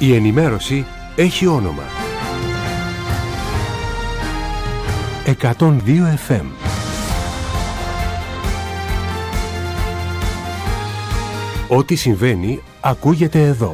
Η ενημέρωση έχει όνομα. 102 FM. Ό,τι συμβαίνει ακούγεται εδώ.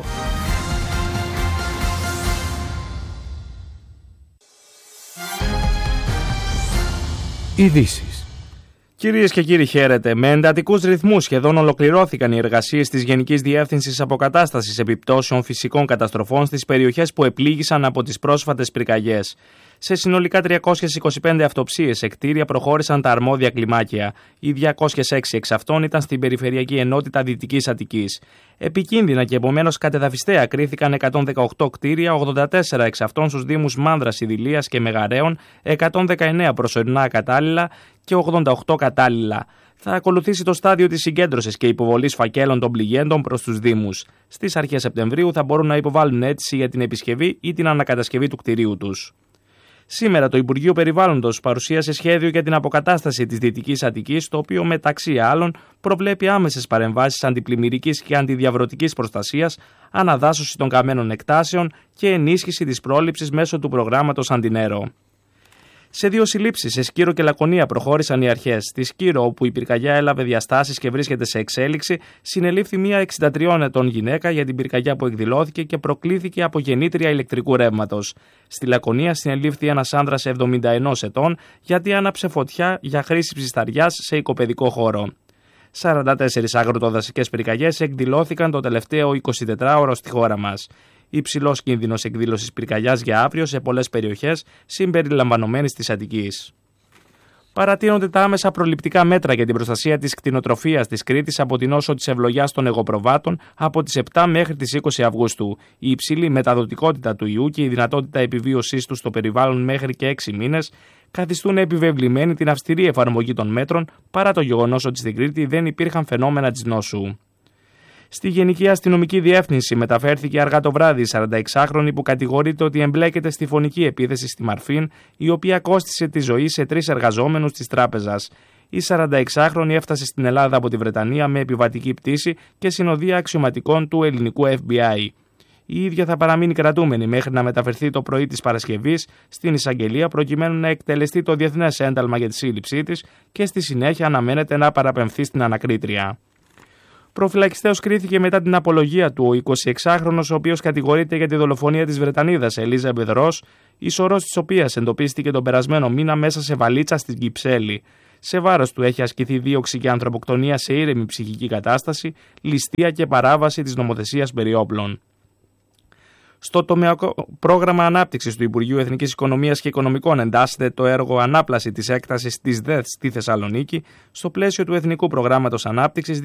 Ειδήσεις. Κυρίες και κύριοι, χαίρετε. Με εντατικούς ρυθμούς σχεδόν ολοκληρώθηκαν οι εργασίες της Γενικής Διεύθυνσης Αποκατάστασης Επιπτώσεων Φυσικών Καταστροφών στις περιοχές που επλήγησαν από τις πρόσφατες πυρκαγιές. Σε συνολικά 325 αυτοψίες σε κτίρια προχώρησαν τα αρμόδια κλιμάκια. Οι 206 εξ αυτών ήταν στην Περιφερειακή Ενότητα Δυτικής Αττικής. Επικίνδυνα και επομένως κατεδαφιστέα κρίθηκαν 118 κτίρια, 84 εξ αυτών στους Δήμους Μάνδρας, Ιδηλίας και Μεγαρέων, 119 προσωρινά ακατάλληλα και 88 κατάλληλα. Θα ακολουθήσει το στάδιο της συγκέντρωσης και υποβολής φακέλων των πληγέντων προς τους Δήμους. Στις αρχές Σεπτεμβρίου θα μπορούν να υποβάλουν αίτηση για την επισκευή ή την ανακατασκευή του κτηρίου τους. Σήμερα το Υπουργείο Περιβάλλοντος παρουσίασε σχέδιο για την αποκατάσταση της Δυτικής Αττικής, το οποίο μεταξύ άλλων προβλέπει άμεσες παρεμβάσεις αντιπλημμυρικής και αντιδιαβρωτικής προστασίας, αναδάσωση των καμένων εκτάσεων και ενίσχυση της πρόληψης μέσω του προγράμματος Αντινέρο. Σε 2 συλλήψεις, σε Σκύρο και Λακωνία, προχώρησαν οι αρχές. Στη Σκύρο, όπου η πυρκαγιά έλαβε διαστάσεις και βρίσκεται σε εξέλιξη, συνελήφθη μια 63 ετών γυναίκα για την πυρκαγιά που εκδηλώθηκε και προκλήθηκε από γεννήτρια ηλεκτρικού ρεύματος. Στη Λακωνία συνελήφθη ένας άνδρας 71 ετών γιατί άναψε φωτιά για χρήση ψισταριάς σε οικοπαιδικό χώρο. 44 αγροτοδασικές πυρκαγιές εκδηλώθηκαν το τελευταίο 24ωρο στη χώρα μας. Υψηλός κίνδυνος εκδήλωσης πυρκαγιάς για αύριο σε πολλές περιοχές συμπεριλαμβανομένης της Αττικής. Παρατείνονται τα άμεσα προληπτικά μέτρα για την προστασία της κτηνοτροφίας της Κρήτης από την νόσο της ευλογιάς των εγωπροβάτων από τις 7 μέχρι τις 20 Αυγούστου. Η υψηλή μεταδοτικότητα του ιού και η δυνατότητα επιβίωσής του στο περιβάλλον μέχρι και 6 μήνες καθιστούν επιβεβλημένη την αυστηρή εφαρμογή των μέτρων, παρά το γεγονός ότι στην Κρήτη δεν υπήρχαν φαινόμενα της νόσου. Στη Γενική Αστυνομική Διεύθυνση μεταφέρθηκε αργά το βράδυ η 46χρονη που κατηγορείται ότι εμπλέκεται στη φωνική επίθεση στη Μαρφίν, η οποία κόστισε τη ζωή σε 3 εργαζόμενους της τράπεζας. Η 46χρονη έφτασε στην Ελλάδα από τη Βρετανία με επιβατική πτήση και συνοδεία αξιωματικών του ελληνικού FBI. Η ίδια θα παραμείνει κρατούμενη μέχρι να μεταφερθεί το πρωί της Παρασκευής στην εισαγγελία προκειμένου να εκτελεστεί το διεθνές ένταλμα για τη σύλληψή της και στη συνέχεια αναμένεται να παραπεμφθεί στην ανακρίτρια. Προφυλακιστέως κρίθηκε μετά την απολογία του ο 26χρονος, ο οποίος κατηγορείται για τη δολοφονία της Βρετανίδας Ελίζαμπεθ Ρος, η σωρός της οποίας εντοπίστηκε τον περασμένο μήνα μέσα σε βαλίτσα στην Κυψέλη. Σε βάρος του έχει ασκηθεί δίωξη για ανθρωποκτονία σε ήρεμη ψυχική κατάσταση, ληστεία και παράβαση της νομοθεσίας περί όπλων. Στο τομεακό πρόγραμμα ανάπτυξης του Υπουργείου Εθνικής Οικονομίας και Οικονομικών εντάσσεται το έργο ανάπλαση της έκτασης της ΔΕΘ στη Θεσσαλονίκη στο πλαίσιο του Εθνικού Προγράμματος Ανάπτυξης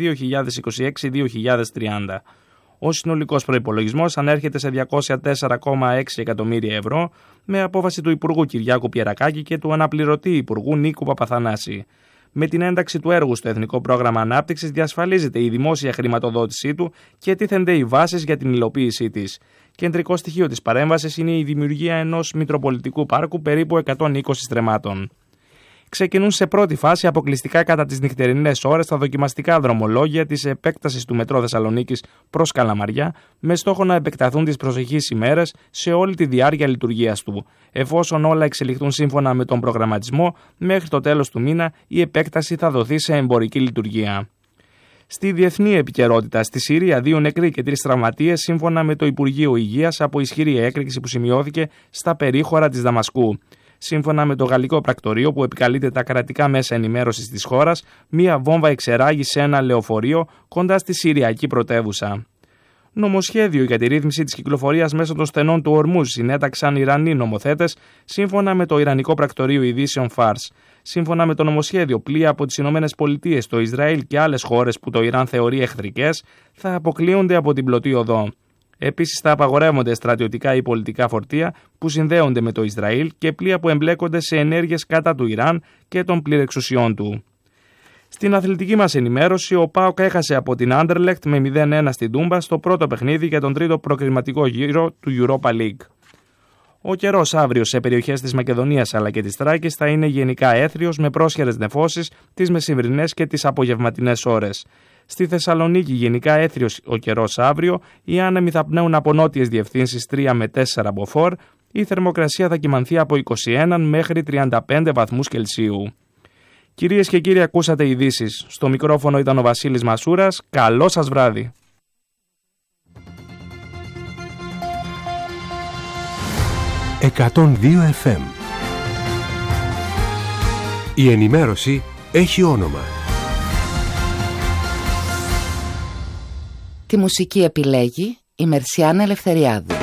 2026-2030. Ο συνολικός προϋπολογισμός ανέρχεται σε 204,6 εκατομμύρια ευρώ με απόφαση του Υπουργού Κυριάκου Πιερακάκη και του αναπληρωτή Υπουργού Νίκου Παπαθανάση. Με την ένταξη του έργου στο Εθνικό Πρόγραμμα Ανάπτυξης διασφαλίζεται η δημόσια χρηματοδότησή του και τίθενται οι βάσεις για την υλοποίησή της. Κεντρικό στοιχείο της παρέμβασης είναι η δημιουργία ενός μητροπολιτικού πάρκου περίπου 120 στρεμμάτων. Ξεκινούν σε πρώτη φάση αποκλειστικά κατά τις νυχτερινές ώρες τα δοκιμαστικά δρομολόγια της επέκτασης του μετρό Θεσσαλονίκης προς Καλαμαριά, με στόχο να επεκταθούν τις προσεχείς ημέρες σε όλη τη διάρκεια λειτουργίας του. Εφόσον όλα εξελιχθούν σύμφωνα με τον προγραμματισμό, μέχρι το τέλος του μήνα η επέκταση θα δοθεί σε εμπορική λειτουργία. Στη διεθνή επικαιρότητα, στη Συρία 2 νεκροί και 3 τραυματίες σύμφωνα με το Υπουργείο Υγείας από ισχυρή έκρηξη που σημειώθηκε στα περίχωρα της Δαμασκού. Σύμφωνα με το γαλλικό πρακτορείο που επικαλείται τα κρατικά μέσα ενημέρωσης της χώρας, μία βόμβα εξεράγει σε ένα λεωφορείο κοντά στη Συριακή πρωτεύουσα. Νομοσχέδιο για τη ρύθμιση της κυκλοφορίας μέσω των στενών του Ορμούζ συνέταξαν Ιρανοί νομοθέτες, σύμφωνα με το Ιρανικό Πρακτορείο Ειδήσεων Φάρς. Σύμφωνα με το νομοσχέδιο, πλοία από τις ΗΠΑ, το Ισραήλ και άλλες χώρες που το Ιράν θεωρεί εχθρικές θα αποκλείονται από την πλωτή οδό. Επίσης, θα απαγορεύονται στρατιωτικά ή πολιτικά φορτία που συνδέονται με το Ισραήλ και πλοία που εμπλέκονται σε ενέργειες κατά του Ιράν και των πληρεξουσιών του. Στην αθλητική μας ενημέρωση, ο ΠΑΟΚ έχασε από την Άντερλεχτ με 0-1 στην Τούμπα στο πρώτο παιχνίδι για τον τρίτο προκριματικό γύρο του Europa League. Ο καιρός αύριο σε περιοχές της Μακεδονίας αλλά και της Θράκης θα είναι γενικά έθριος με πρόσχερες νεφώσεις τις μεσημβρινές και τις απογευματινές ώρες. Στη Θεσσαλονίκη γενικά έθριος ο καιρός αύριο, οι άνεμοι θα πνέουν από νότιες διευθύνσεις 3 με 4 μποφόρ, η θερμοκρασία θα κυμανθεί από 21 μέχρι 35 βαθμούς Κελσίου. Κυρίες και κύριοι, ακούσατε ειδήσεις. Στο μικρόφωνο ήταν ο Βασίλης Μασούρας. Καλό σας βράδυ. «102 FM». Η ενημέρωση έχει όνομα. Τη μουσική επιλέγει η Μερσιάνα Ελευθεριάδου.